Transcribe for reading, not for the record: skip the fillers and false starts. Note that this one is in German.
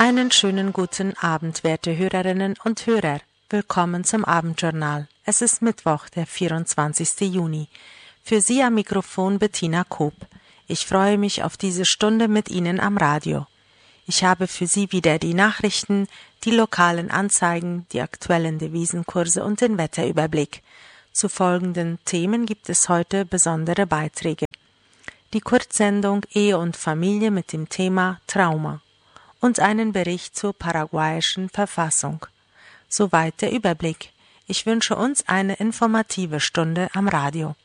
Einen schönen guten Abend, werte Hörerinnen und Hörer. Willkommen zum Abendjournal. Es ist Mittwoch, der 24. Juni. Für Sie am Mikrofon Bettina Koop. Ich freue mich auf diese Stunde mit Ihnen am Radio. Ich habe für Sie wieder die Nachrichten, die lokalen Anzeigen, die aktuellen Devisenkurse und den Wetterüberblick. Zu folgenden Themen gibt es heute besondere Beiträge. Die Kurzsendung Ehe und Familie mit dem Thema Trauma und einen Bericht zur paraguayischen Verfassung. Soweit der Überblick. Ich wünsche uns eine informative Stunde am Radio.